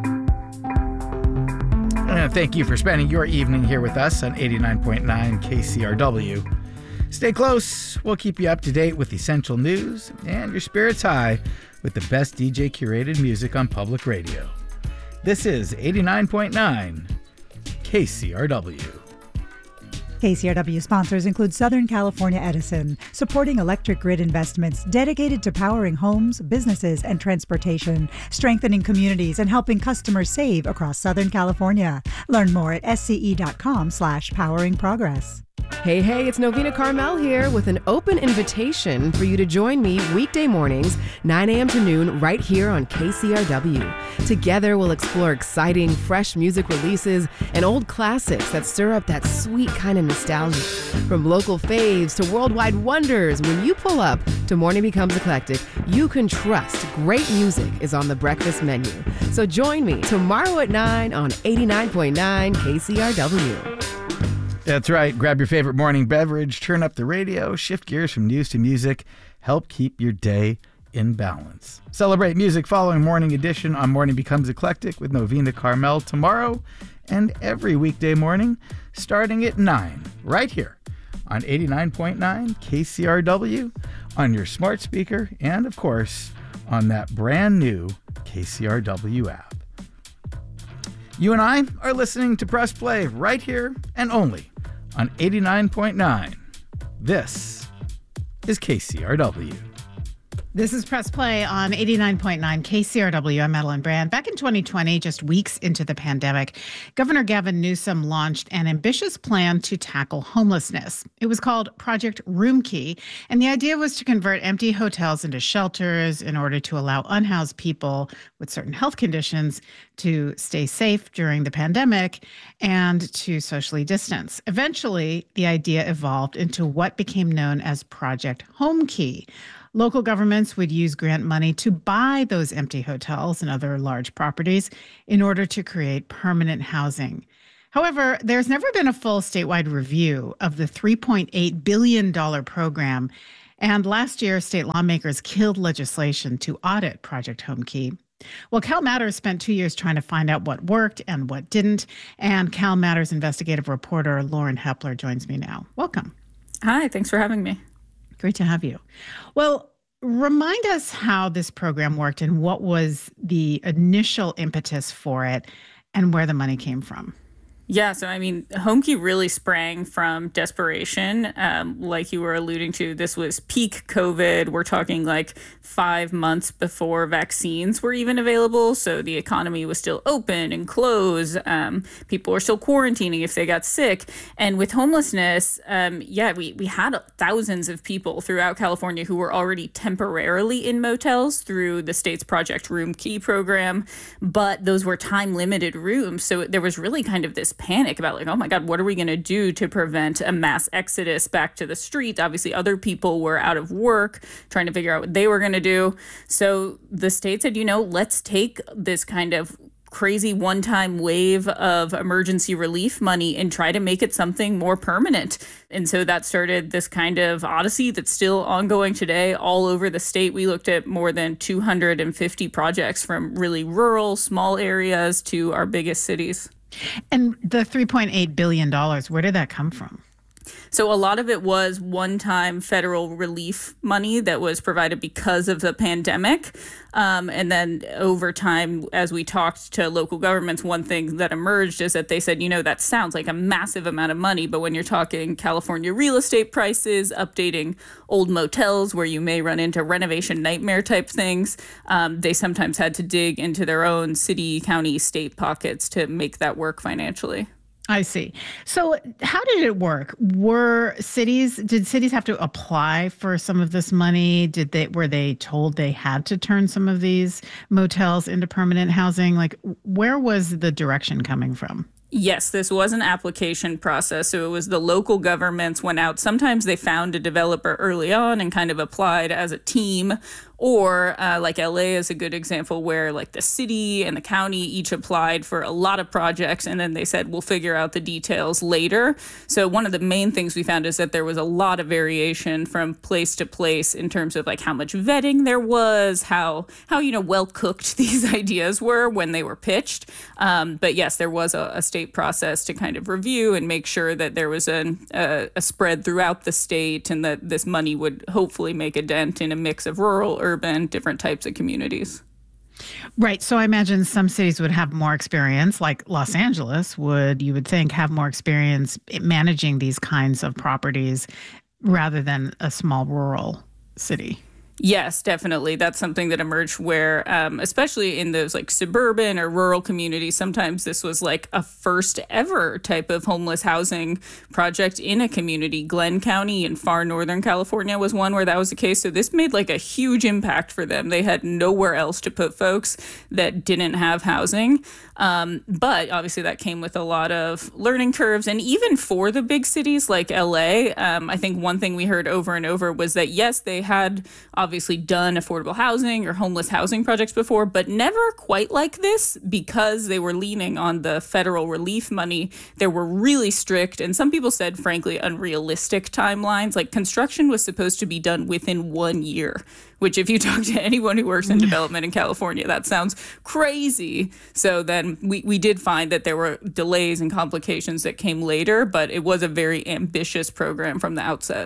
Uh, thank you for spending your evening here with us on eighty-nine point nine K C R W. Stay close. We'll keep you up to date with essential news and your spirits high with the best D J curated music on public radio. This is eighty-nine point nine K C R W. K C R W sponsors include Southern California Edison, supporting electric grid investments dedicated to powering homes, businesses, and transportation, strengthening communities, and helping customers save across Southern California. Learn more at sce.com slash powering progress. Hey, hey, it's Novena Carmel here with an open invitation for you to join me weekday mornings, nine a.m. to noon, right here on K C R W. Together, we'll explore exciting, fresh music releases and old classics that stir up that sweet kind of nostalgia. From local faves to worldwide wonders, when you pull up to Morning Becomes Eclectic, you can trust great music is on the breakfast menu. So join me tomorrow at nine on eighty-nine point nine K C R W. That's right. Grab your favorite morning beverage, turn up the radio, shift gears from news to music, help keep your day in balance. Celebrate music following Morning Edition on Morning Becomes Eclectic with Novena Carmel tomorrow and every weekday morning starting at nine, right here on eighty-nine point nine K C R W, on your smart speaker, and of course on that brand new K C R W app. You and I are listening to Press Play right here and only on eighty-nine point nine. This is K C R W. This is Press Play on eighty-nine point nine K C R W. I'm Madeline Brand. Back in twenty twenty, just weeks into the pandemic, Governor Gavin Newsom launched an ambitious plan to tackle homelessness. It was called Project Room Key, and the idea was to convert empty hotels into shelters in order to allow unhoused people with certain health conditions to stay safe during the pandemic and to socially distance. Eventually, the idea evolved into what became known as Project Home Key. Local governments would use grant money to buy those empty hotels and other large properties in order to create permanent housing. However, there's never been a full statewide review of the three point eight billion dollars program. And last year, state lawmakers killed legislation to audit Project Home Key. Well, Cal Matters spent two years trying to find out what worked and what didn't. And Cal Matters investigative reporter Lauren Hepler joins me now. Welcome. Hi, thanks for having me. Great to have you. Well, remind us how this program worked and what was the initial impetus for it and where the money came from. Yeah, so I mean, Home Key really sprang from desperation. Um, like you were alluding to, this was peak COVID. We're talking like five months before vaccines were even available. So the economy was still open and closed. Um, people were still quarantining if they got sick. And with homelessness, um, yeah, we, we had thousands of people throughout California who were already temporarily in motels through the state's Project Room Key program. But those were time-limited rooms. So there was really kind of this panic about like, oh my God, what are we going to do to prevent a mass exodus back to the street? Obviously, other people were out of work trying to figure out what they were going to do. So the state said, you know, let's take this kind of crazy one-time wave of emergency relief money and try to make it something more permanent. And so that started this kind of odyssey that's still ongoing today all over the state. We looked at more than two hundred fifty projects from really rural, small areas to our biggest cities. And the three point eight billion dollars, where did that come from? So a lot of it was one-time federal relief money that was provided because of the pandemic. Um, and then over time, as we talked to local governments, one thing that emerged is that they said, you know, that sounds like a massive amount of money. But when you're talking California real estate prices, updating old motels where you may run into renovation nightmare type things, um, they sometimes had to dig into their own city, county, state pockets to make that work financially. I see. So how did it work? Were cities, did cities have to apply for some of this money? Did they, were they told they had to turn some of these motels into permanent housing? Like, where was the direction coming from? Yes, this was an application process. So it was the local governments went out. Sometimes they found a developer early on and kind of applied as a team. Or uh, like L A is a good example where like the city and the county each applied for a lot of projects. And then they said, we'll figure out the details later. So one of the main things we found is that there was a lot of variation from place to place in terms of like how much vetting there was, how, how you know, well cooked these ideas were when they were pitched. Um, but yes, there was a, a state process to kind of review and make sure that there was a, a, a spread throughout the state and that this money would hopefully make a dent in a mix of rural, urban, different types of communities. Right. So I imagine some cities would have more experience, like Los Angeles would, you would think, have more experience managing these kinds of properties rather than a small rural city. Yes, definitely. That's something that emerged where, um, especially in those like suburban or rural communities, sometimes this was like a first ever type of homeless housing project in a community. Glenn County in far northern California was one where that was the case. So this made like a huge impact for them. They had nowhere else to put folks that didn't have housing. Um, but obviously that came with a lot of learning curves. And even for the big cities like L A, um, I think one thing we heard over and over was that, yes, they had obviously done affordable housing or homeless housing projects before, but never quite like this because they were leaning on the federal relief money. There were really strict, and some people said, frankly, unrealistic timelines. Like construction was supposed to be done within one year, which if you talk to anyone who works in development in California, that sounds crazy. So then we, we did find that there were delays and complications that came later, but it was a very ambitious program from the outset.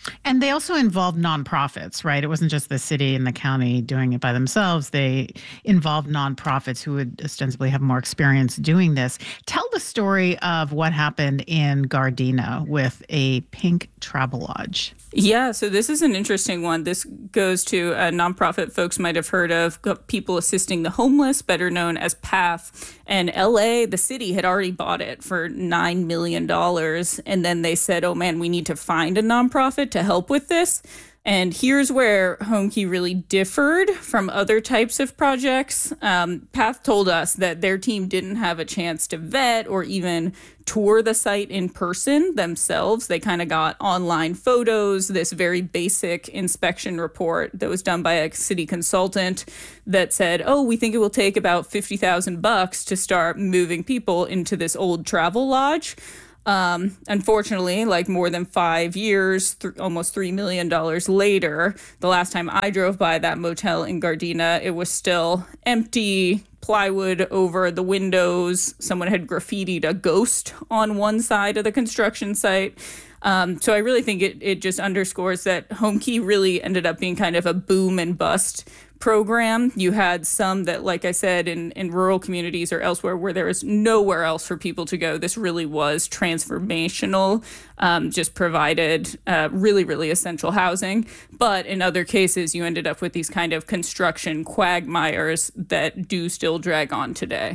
And they also involved nonprofits, right? It wasn't just the city and the county doing it by themselves. They involved nonprofits who would ostensibly have more experience doing this. Tell the story of what happened in Gardena with a pink travel lodge. Yeah, so this is an interesting one. This goes to a nonprofit folks might have heard of, People Assisting the Homeless, better known as PATH. And L A, the city, had already bought it for nine million dollars. And then they said, oh man, we need to find a nonprofit to help with this. And here's where Homekey really differed from other types of projects. Um, PATH told us that their team didn't have a chance to vet or even tour the site in person themselves. They kind of got online photos, this very basic inspection report that was done by a city consultant that said, oh, we think it will take about fifty thousand bucks to start moving people into this old travel lodge. Um, unfortunately, like more than five years, th- almost three million dollars later, the last time I drove by that motel in Gardena, it was still empty, plywood over the windows. Someone had graffitied a ghost on one side of the construction site. Um, so I really think it, it just underscores that Homekey really ended up being kind of a boom and bust program. You had some that, like I said, in, in rural communities or elsewhere where there is nowhere else for people to go. This really was transformational, um, just provided uh, really, really essential housing. But in other cases, you ended up with these kind of construction quagmires that do still drag on today.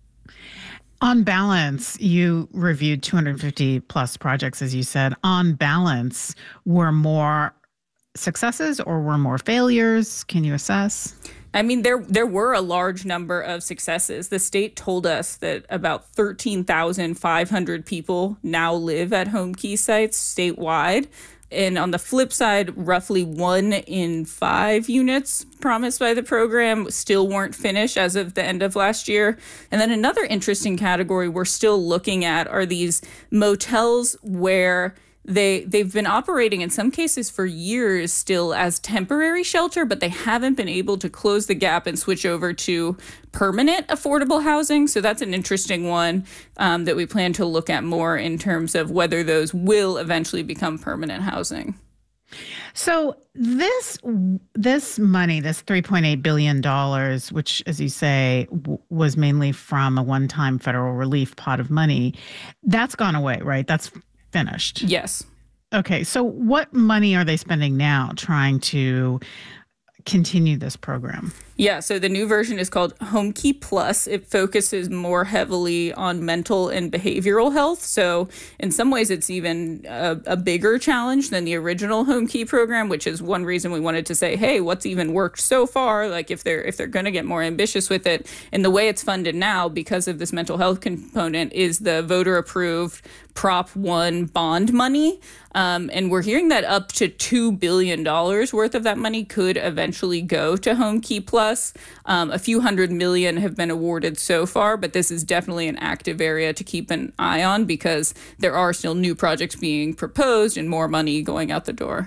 On balance, you reviewed two hundred fifty plus projects, as you said. On balance, were more successes or were more failures? Can you assess? I mean, there there were a large number of successes. The state told us that about thirteen thousand five hundred people now live at Homekey sites statewide. And on the flip side, roughly one in five units promised by the program still weren't finished as of the end of last year. And then another interesting category we're still looking at are these motels where They, they've been operating in some cases for years still as temporary shelter, but they haven't been able to close the gap and switch over to permanent affordable housing. So that's an interesting one um, that we plan to look at more in terms of whether those will eventually become permanent housing. So this this money, this three point eight billion dollars, which, as you say, w- was mainly from a one-time federal relief pot of money, that's gone away, right? That's finished. Yes. Okay. So what money are they spending now trying to continue this program? Yeah, so the new version is called Homekey Plus. It focuses more heavily on mental and behavioral health. So in some ways, it's even a, a bigger challenge than the original Homekey program, which is one reason we wanted to say, hey, what's even worked so far? Like if they're if they're going to get more ambitious with it. And the way it's funded now, because of this mental health component, is the voter-approved Prop one bond money. Um, and we're hearing that up to two billion dollars worth of that money could eventually go to Homekey Plus. Um, a few hundred million have been awarded so far, but this is definitely an active area to keep an eye on because there are still new projects being proposed and more money going out the door.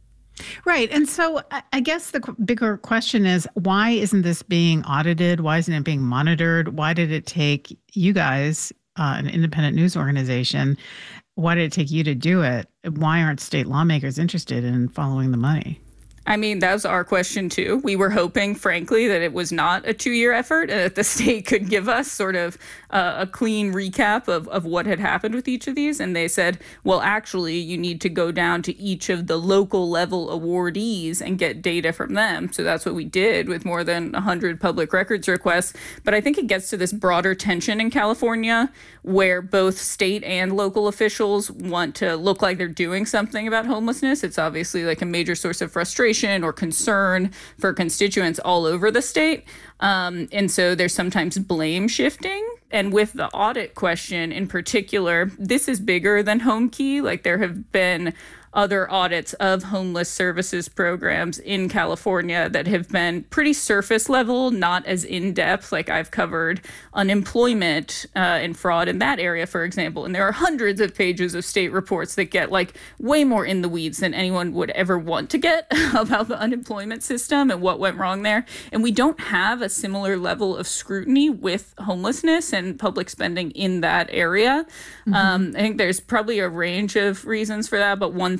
Right. And so I guess the bigger question is, why isn't this being audited? Why isn't it being monitored? Why did it take you guys, uh, an independent news organization, why did it take you to do it? Why aren't state lawmakers interested in following the money? I mean, that was our question, too. We were hoping, frankly, that it was not a two-year effort and that the state could give us sort of uh, a clean recap of, of what had happened with each of these. And they said, well, actually, you need to go down to each of the local level awardees and get data from them. So that's what we did with more than one hundred public records requests. But I think it gets to this broader tension in California where both state and local officials want to look like they're doing something about homelessness. It's obviously like a major source of frustration or concern for constituents all over the state. Um, and so there's sometimes blame shifting. And with the audit question in particular, this is bigger than Homekey. Like there have been other audits of homeless services programs in California that have been pretty surface level, not as in-depth. Like I've covered unemployment uh, and fraud in that area, for example. And there are hundreds of pages of state reports that get like way more in the weeds than anyone would ever want to get about the unemployment system and what went wrong there. And we don't have a similar level of scrutiny with homelessness and public spending in that area. Mm-hmm. Um, I think there's probably a range of reasons for that, but one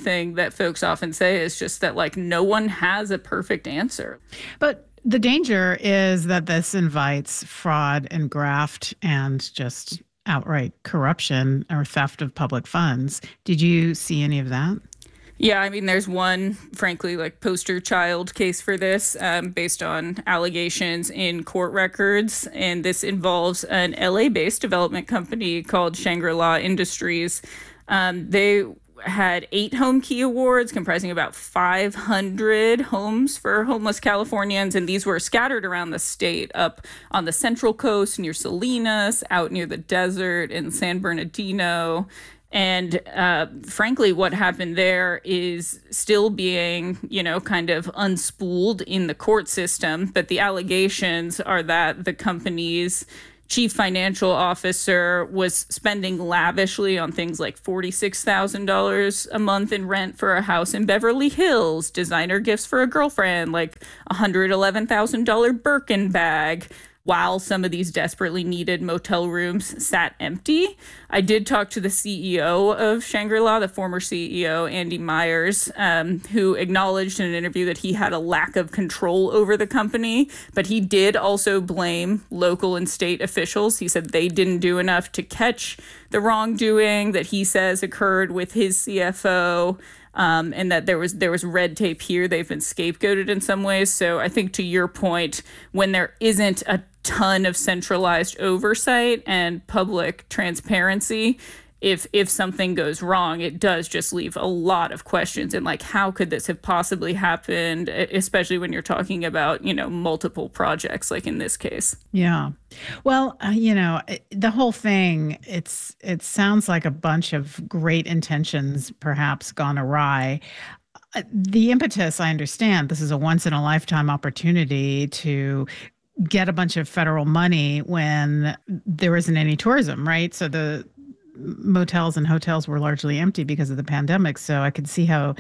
thing that folks often say is just that, like, no one has a perfect answer. But the danger is that this invites fraud and graft and just outright corruption or theft of public funds. Did you see any of that? Yeah, I mean, there's one, frankly, like poster child case for this um, based on allegations in court records. And this involves an L A-based development company called Shangri-La Industries. Um, they had eight Home Key Awards comprising about five hundred homes for homeless Californians. And these were scattered around the state, up on the Central Coast near Salinas, out near the desert in San Bernardino. And uh, frankly, what happened there is still being, you know, kind of unspooled in the court system. But the allegations are that the company's chief financial officer was spending lavishly on things like forty-six thousand dollars a month in rent for a house in Beverly Hills, designer gifts for a girlfriend, like a one hundred eleven thousand dollars Birkin bag, while some of these desperately needed motel rooms sat empty. I did talk to the C E O of Shangri-La, the former C E O, Andy Myers, um, who acknowledged in an interview that he had a lack of control over the company, but he did also blame local and state officials. He said they didn't do enough to catch the wrongdoing that he says occurred with his C F O. Um, and that there was there was red tape here. They've been scapegoated in some ways. So I think to your point, when there isn't a ton of centralized oversight and public transparency, if if something goes wrong, it does just leave a lot of questions. And like, how could this have possibly happened, especially when you're talking about, you know, multiple projects like in this case? Yeah. Well, uh, you know, the whole thing, it's it sounds like a bunch of great intentions perhaps gone awry. Uh, the impetus, I understand, this is a once in a lifetime opportunity to get a bunch of federal money when there isn't any tourism, right? So the motels and hotels were largely empty because of the pandemic. So I could see how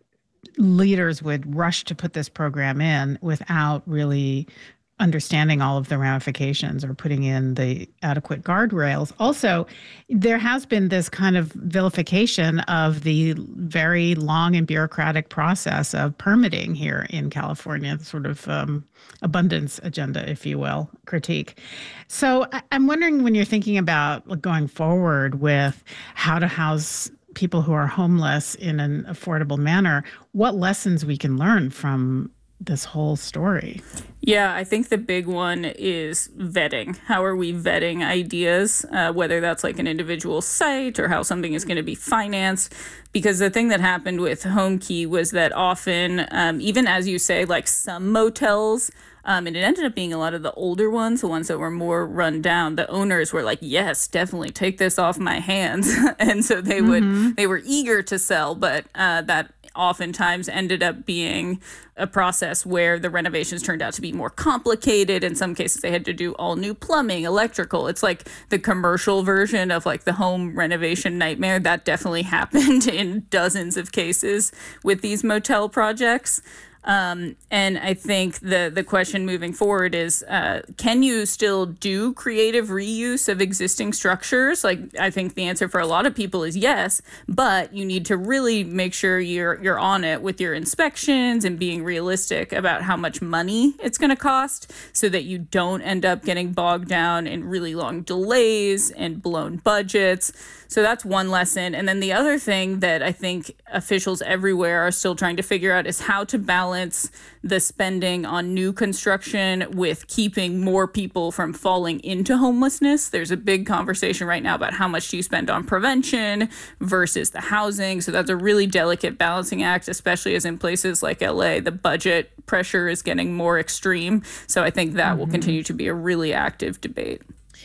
leaders would rush to put this program in without really understanding all of the ramifications or putting in the adequate guardrails. Also, there has been this kind of vilification of the very long and bureaucratic process of permitting here in California, the sort of um, abundance agenda, if you will, critique. So I- I'm wondering, when you're thinking about going forward with how to house people who are homeless in an affordable manner, what lessons we can learn from this whole story? Yeah, I think the big one is vetting. How are we vetting ideas, uh, whether that's like an individual site or how something is going to be financed? Because the thing that happened with Home Key was that often, um, even as you say, like some motels, Um, and it ended up being a lot of the older ones, the ones that were more run down. The owners were like, yes, definitely take this off my hands. And so they would, mm-hmm. they were eager to sell, but uh, that oftentimes ended up being a process where the renovations turned out to be more complicated. In some cases, they had to do all new plumbing, electrical. It's like the commercial version of like the home renovation nightmare. That definitely happened in dozens of cases with these motel projects. Um, and I think the the question moving forward is, uh, can you still do creative reuse of existing structures? Like, I think the answer for a lot of people is yes, but you need to really make sure you're you're on it with your inspections and being realistic about how much money it's going to cost, so that you don't end up getting bogged down in really long delays and blown budgets. So that's one lesson. And then the other thing that I think officials everywhere are still trying to figure out is how to balance the spending on new construction with keeping more people from falling into homelessness. There's a big conversation right now about how much do you spend on prevention versus the housing. So that's a really delicate balancing act, especially as in places like L A, the budget pressure is getting more extreme. So I think that mm-hmm. will continue to be a really active debate.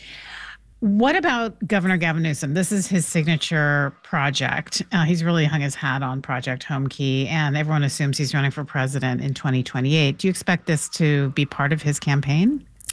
What about Governor Gavin Newsom? This is his signature project. Uh, he's really hung his hat on Project Home Key, and everyone assumes he's running for president in twenty twenty-eight. Do you expect this to be part of his campaign?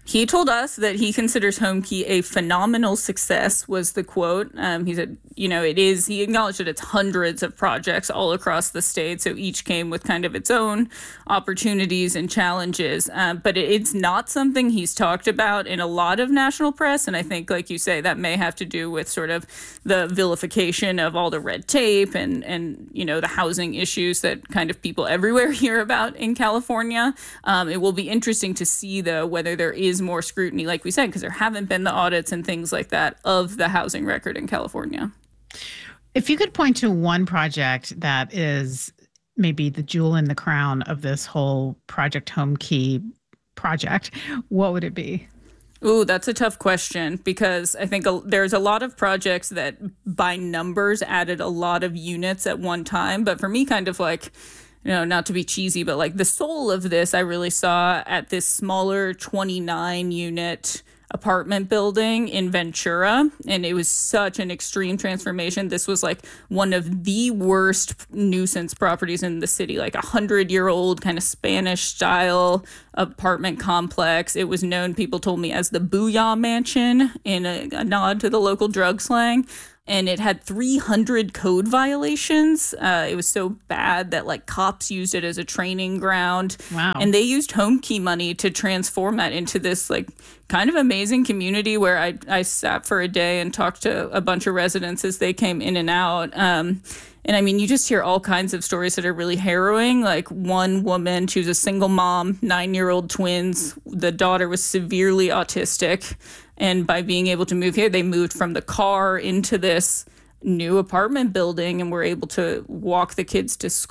He told us that he considers Homekey a phenomenal success, was the quote. Um, he said, you know, it is, he acknowledged that it's hundreds of projects all across the state, so each came with kind of its own opportunities and challenges. Uh, but it, it's not something he's talked about in a lot of national press, and I think, like you say, that may have to do with sort of the vilification of all the red tape and, and you know, the housing issues that kind of people everywhere hear about in California. Um, it will be interesting to see, though, whether there is more scrutiny, like we said, because there haven't been the audits and things like that of the housing record in California. If you could point to one project that is maybe the jewel in the crown of this whole Project Homekey project, what would it be? Ooh, that's a tough question, because I think a, there's a lot of projects that by numbers added a lot of units at one time. But for me, kind of like, you know, not to be cheesy, but like the soul of this, I really saw at this smaller twenty-nine unit apartment building in Ventura. And it was such an extreme transformation. This was like one of the worst nuisance properties in the city, like a hundred year old kind of Spanish style apartment complex. It was known, people told me, as the Booyah Mansion, in a, a nod to the local drug slang. And it had three hundred code violations. Uh, it was so bad that like cops used it as a training ground. Wow. And they used Homekey money to transform that into this like kind of amazing community where I, I sat for a day and talked to a bunch of residents as they came in and out. Um, and I mean, you just hear all kinds of stories that are really harrowing. Like one woman, she was a single mom, nine-year-old twins. The daughter was severely autistic. And by being able to move here, they moved from the car into this new apartment building and were able to walk the kids to school.